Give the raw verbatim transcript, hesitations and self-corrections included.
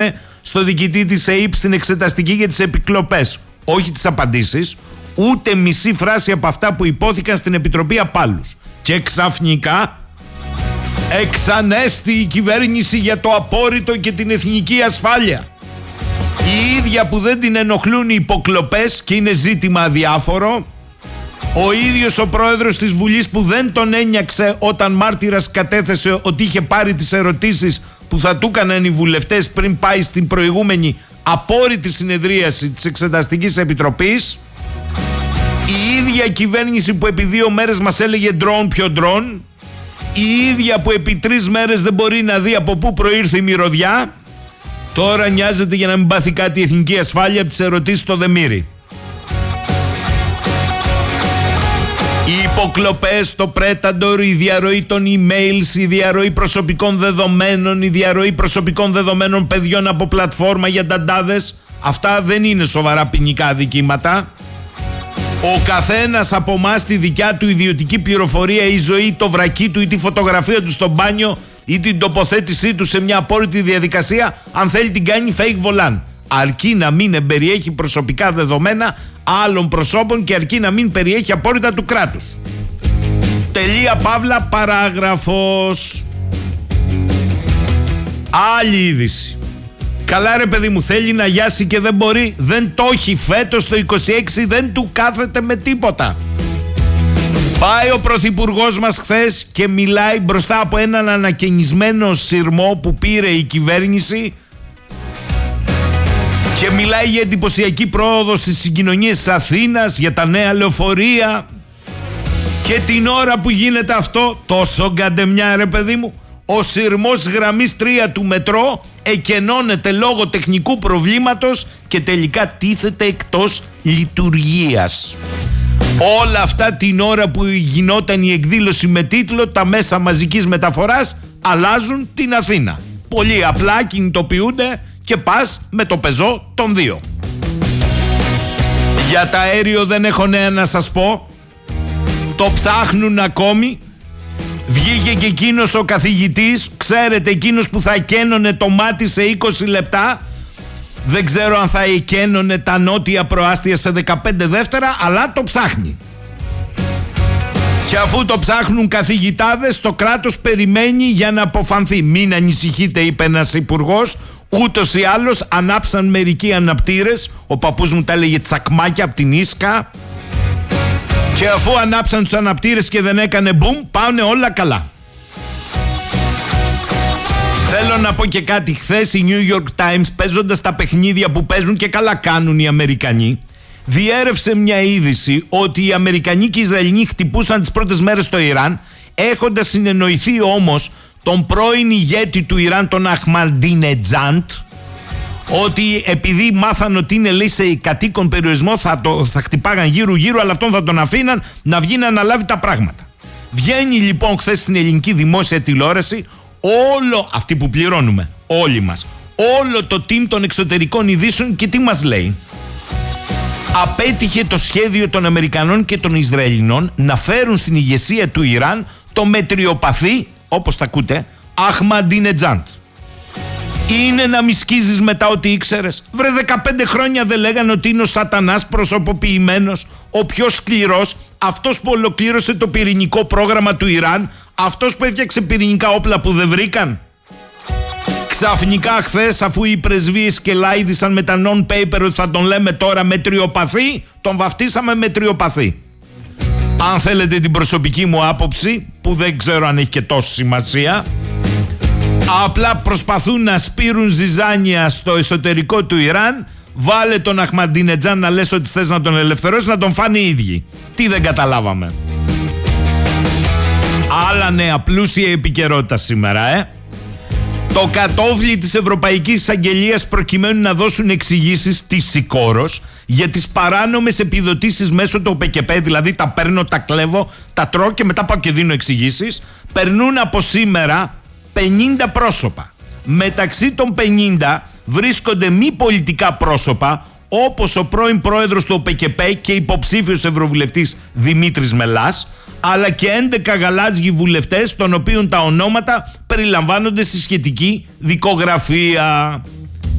στείλανε στο διοικητή της ΕΥΠ στην εξεταστική για τις επικλοπές. Όχι τις απαντήσεις, ούτε μισή φράση από αυτά που υπόθηκαν στην Επιτροπή Απάλλους. Και ξαφνικά εξανέστη η κυβέρνηση για το απόρριτο και την εθνική ασφάλεια. Η ίδια που δεν την ενοχλούν οι υποκλοπές και είναι ζήτημα αδιάφορο. Ο ίδιος ο πρόεδρος της Βουλής που δεν τον ένιαξε όταν μάρτυρας κατέθεσε ότι είχε πάρει τις ερωτήσεις που θα του έκαναν οι βουλευτές πριν πάει στην προηγούμενη απόρριτη συνεδρίαση της Εξεταστικής Επιτροπής. Η ίδια κυβέρνηση που επί δύο μέρες μας έλεγε ντρόν πιο ντρόν. Η ίδια που επί τρεις μέρες δεν μπορεί να δει από πού προήρθε η μυρωδιά. Τώρα νοιάζεται για να μην πάθει κάτι η εθνική ασφάλεια από τις ερωτήσεις στο Δεμήρη. Οι υποκλοπές, το Πρέταντορ, η διαρροή των emails, η διαρροή προσωπικών δεδομένων, η διαρροή προσωπικών δεδομένων παιδιών από πλατφόρμα για νταντάδες, αυτά δεν είναι σοβαρά ποινικά αδικήματα. Ο καθένας από εμάς τη δικιά του ιδιωτική πληροφορία, η ζωή, το βρακί του ή τη φωτογραφία του στο μπάνιο ή την τοποθέτησή του σε μια απόρριτη διαδικασία, αν θέλει την κάνει fake volant. Αρκεί να μην εμπεριέχει προσωπικά δεδομένα άλλων προσώπων και αρκεί να μην περιέχει απόρριτα του κράτους. Τελεία παύλα παράγραφος. Άλλη είδηση. Καλά ρε παιδί μου, θέλει να γιάσει και δεν μπορεί. Δεν το έχει φέτος το είκοσι έξι, δεν του κάθεται με τίποτα. Πάει ο πρωθυπουργός μας χθες και μιλάει μπροστά από έναν ανακαινισμένο σειρμό που πήρε η κυβέρνηση και μιλάει για εντυπωσιακή πρόοδο στις συγκοινωνίες της Αθήνας, για τα νέα λεωφορεία. Και την ώρα που γίνεται αυτό, τόσο γκαντεμιά ρε παιδί μου, ο σειρμός γραμμής τρία του μετρό εκενώνεται λόγω τεχνικού προβλήματος και τελικά τίθεται εκτός λειτουργίας. Όλα αυτά την ώρα που γινόταν η εκδήλωση με τίτλο «Τα μέσα μαζικής μεταφοράς αλλάζουν την Αθήνα». Πολύ απλά κινητοποιούνται και πας με το πεζό των δύο. Για τα αέριο δεν έχω νέα να σας πω. Το ψάχνουν ακόμη. Βγήκε και εκείνος ο καθηγητής, ξέρετε, εκείνος που θα εκένωνε το μάτι σε είκοσι λεπτά. Δεν ξέρω αν θα εκένωνε τα νότια προάστια σε δεκαπέντε δεύτερα, αλλά το ψάχνει. Και αφού το ψάχνουν καθηγητάδες, το κράτος περιμένει για να αποφανθεί. Μην ανησυχείτε, είπε ένας υπουργός. Ούτως ή άλλως ανάψαν μερικοί αναπτήρες. Ο παππούς μου τα έλεγε τσακμάκια από την Ίσκα. Και αφού ανάψαν τους αναπτήρες και δεν έκανε μπουμ, πάνε όλα καλά. Θέλω να πω και κάτι. Χθες η New York Times, παίζοντας τα παιχνίδια που παίζουν και καλά κάνουν οι Αμερικανοί, διέρευσε μια είδηση ότι οι Αμερικανοί και οι Ισραηλινοί χτυπούσαν τις πρώτες μέρες στο Ιράν, έχοντας συνεννοηθεί όμως τον πρώην ηγέτη του Ιράν, τον Αχμαντίνετζάντ, ότι επειδή μάθαν ότι είναι, λέει, σε κατοίκον περιορισμό, θα, το, θα χτυπάγαν γύρω γύρω, αλλά αυτόν θα τον αφήναν να βγει να αναλάβει τα πράγματα. Βγαίνει λοιπόν χθες στην ελληνική δημόσια τηλεόραση όλο, αυτοί που πληρώνουμε, όλοι μας, όλο το team των εξωτερικών ειδήσεων, και τι μας λέει? Απέτυχε το σχέδιο των Αμερικανών και των Ισραηλινών να φέρουν στην ηγεσία του Ιράν το μετριοπαθή, όπως τα ακούτε, Αχμαντίνετζάντ. Είναι να μη σκίζεις μετά ότι ήξερες? Βρε, δεκαπέντε χρόνια δεν λέγανε ότι είναι ο σατανάς προσωποποιημένος, ο πιο σκληρός, αυτός που ολοκλήρωσε το πυρηνικό πρόγραμμα του Ιράν, αυτός που έφτιαξε πυρηνικά όπλα που δεν βρήκαν? Ξαφνικά χθες, αφού οι πρεσβείες και λάιδισαν με τα non-paper ότι θα τον λέμε τώρα μετριοπαθή, τον βαφτίσαμε μετριοπαθή. Αν θέλετε την προσωπική μου άποψη, που δεν ξέρω αν έχει και τόση σημασία, απλά προσπαθούν να σπείρουν ζυζάνια στο εσωτερικό του Ιράν. Βάλε τον Αχμαντίνετζάντ να λες ότι θες να τον ελευθερώσεις, να τον φάνε οι ίδιοι. Τι δεν καταλάβαμε? Άλλα νέα, πλούσια επικαιρότητα σήμερα, ε. Το κατόφλι της Ευρωπαϊκής Εισαγγελίας προκειμένου να δώσουν εξηγήσεις τη Σικόρος για τις παράνομες επιδοτήσεις μέσω του ΟΠΕΚΕΠΕ, δηλαδή τα παίρνω, τα κλέβω, τα τρώω και μετά πάω και δίνω εξηγήσεις, περνούν από σήμερα πενήντα πρόσωπα. Μεταξύ των πενήντα βρίσκονται μη πολιτικά πρόσωπα, όπως ο πρώην πρόεδρος του ΟΠΕΚΕΠΕ και υποψήφιος ευρωβουλευτής Δημήτρης Μελάς, αλλά και έντεκα γαλάζιοι βουλευτές, των οποίων τα ονόματα περιλαμβάνονται στη σχετική δικογραφία.